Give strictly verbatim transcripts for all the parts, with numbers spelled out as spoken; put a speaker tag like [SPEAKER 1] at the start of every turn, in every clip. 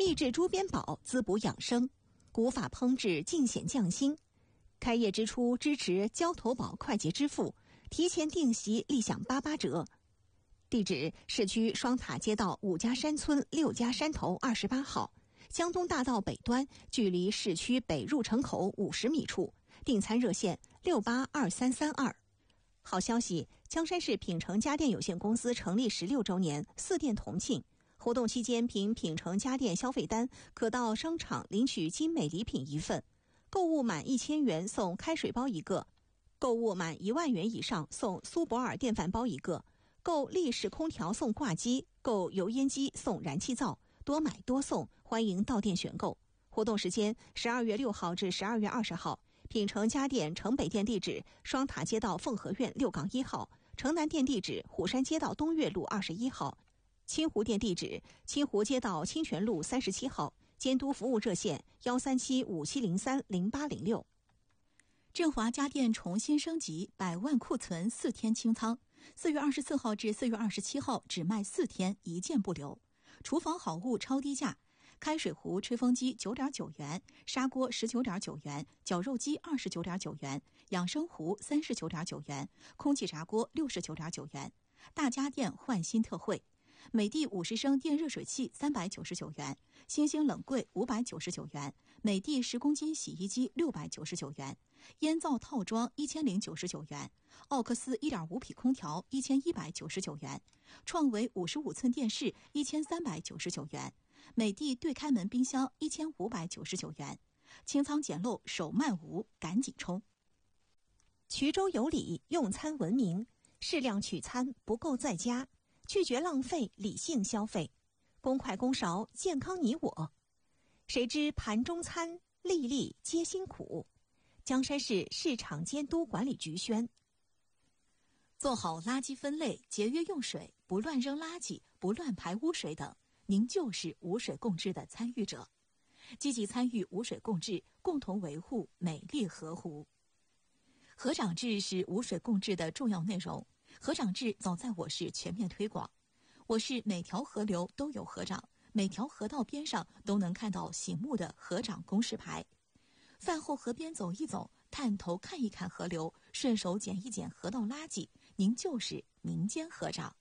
[SPEAKER 1] 秘制猪鞭宝滋补养生，古法烹制尽显匠心。开业之初支持交投保快捷支付，提前订席立享八八折。地址：市区双塔街道五家山村六家山头二十八号，江东大道北端，距离市区北入城口五十米处。订餐热线六八二三三二。好消息，江山市品城家电有限公司成立十六周年，四店同庆。活动期间，凭品城家电消费单，可到商场领取精美礼品一份。购物满一千元送开水包一个，购物满一万元以上送苏泊尔电饭煲一个，购立式空调送挂机，购油烟机送燃气灶，多买多送，欢迎到店选购。活动时间十二月六号至十二月二十号。品城家电城北店地址：双塔街道凤和苑六杠一号，城南店地址：虎山街道东岳路二十一号，清湖店地址：清湖街道清泉路三十七号。监督服务热线：幺三七五七零三零八零六。
[SPEAKER 2] 振华家电重新升级，百万库存四天清仓，四月二十四号至四月二十七号只卖四天，一件不留。厨房好物超低价。开水壶、吹风机九点九元，砂锅十九点九元，绞肉机二十九点九元，养生壶三十九点九元，空气炸锅六十九点九元。大家电换新特惠，美的五十升电热水器三百九十九元，星星冷柜五百九十九元，美的十公斤洗衣机六百九十九元，烟灶套装一千零九十九元，奥克斯一点五匹空调一千一百九十九元，创维五十五寸电视一千三百九十九元。美的对开门冰箱一千五百九十九元，清仓捡漏手慢无，赶紧冲！
[SPEAKER 1] 衢州有礼，用餐文明，适量取餐，不够在家，拒绝浪费，理性消费，公筷公勺，健康你我。谁知盘中餐，粒粒皆辛苦。江山市市场监督管理局宣。
[SPEAKER 2] 做好垃圾分类，节约用水，不乱扔垃圾，不乱排污水等。您就是无水共治的参与者，积极参与无水共治，共同维护美丽河湖。河长制是无水共治的重要内容，河长制早在我市全面推广。我市每条河流都有河长，每条河道边上都能看到醒目的河长公示牌。饭后河边走一走，探头看一看河流，顺手捡一捡河道垃圾，您就是民间河长。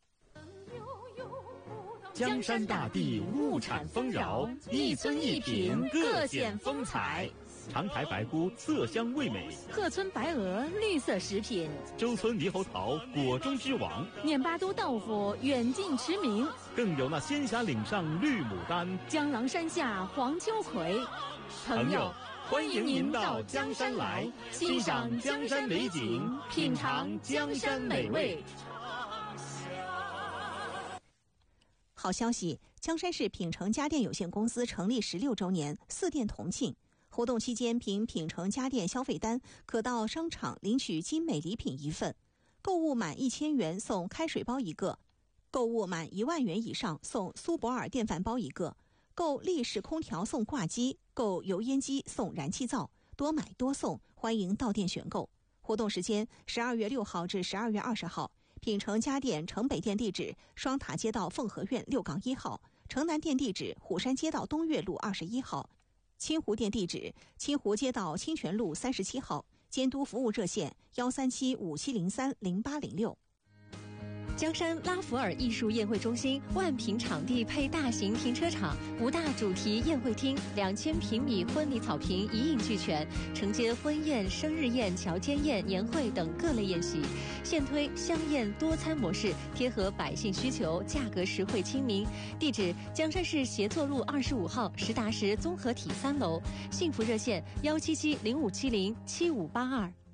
[SPEAKER 3] 江山大地物产丰饶，一村一品各显风采。长台白菇色香味美，
[SPEAKER 4] 鹤村白鹅绿色食品，
[SPEAKER 3] 周村猕猴桃果中之王，
[SPEAKER 4] 念巴都豆腐远近驰名，
[SPEAKER 3] 更有那仙霞岭上绿牡丹，
[SPEAKER 4] 江郎山下黄秋葵。
[SPEAKER 3] 朋友，欢迎您到江山来，欣赏江山美景，品尝江山美味。
[SPEAKER 1] 好消息，江山市品城家电有限公司成立十六周年，四店同庆。活动期间，凭品城家电消费单，可到商场领取精美礼品一份。购物满一千元送开水包一个，购物满一万元以上送苏泊尔电饭煲一个，购立式空调送挂机，购油烟机送燃气灶，多买多送，欢迎到店选购。活动时间十二月六号至十二月二十号。品城家电城北店地址：双塔街道凤和苑六杠一号，城南店地址：虎山街道东岳路二十一号，清湖店地址：清湖街道清泉路三十七号。监督服务热线：幺三七五七零三零八零六。
[SPEAKER 5] 江山拉弗尔艺术宴会中心万平场地配大型停车场，五大主题宴会厅，两千平米婚礼草坪一应俱全，承接婚宴、生日宴、乔间宴、年会等各类宴席。现推香宴多餐模式，贴合百姓需求，价格实惠亲民。地址：江山市协作路二十五号实达实综合体三楼。幸福热线：幺七七零五七零七五八二。